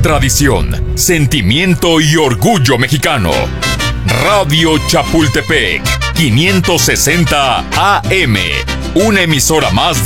tradición, sentimiento y orgullo mexicano. Radio Chapultepec, 560 AM, una emisora más